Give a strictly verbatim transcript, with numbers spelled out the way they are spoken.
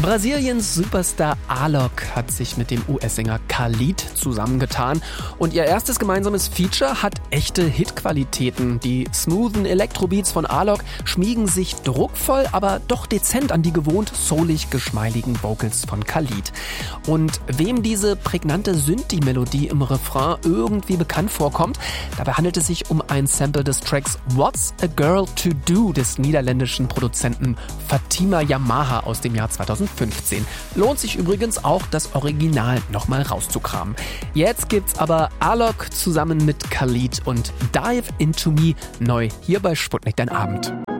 Brasiliens Superstar Alok hat sich mit dem U S-Sänger Khalid zusammengetan und ihr erstes gemeinsames Feature hat echte Hitqualitäten. Die smoothen Elektrobeats von Alok schmiegen sich druckvoll, aber doch dezent an die gewohnt soulig geschmeidigen Vocals von Khalid. Und wem diese prägnante Synthi-Melodie im Refrain irgendwie bekannt vorkommt, dabei handelt es sich um ein Sample des Tracks What's a Girl to Do des niederländischen Produzenten Fatima Yamaha aus dem Jahr zweitausendfünfzehn. Lohnt sich übrigens auch, das Original nochmal rauszukramen. Jetzt gibt's aber Alok zusammen mit Khalid und Dive Into Me neu hier bei Sputnik dein Abend.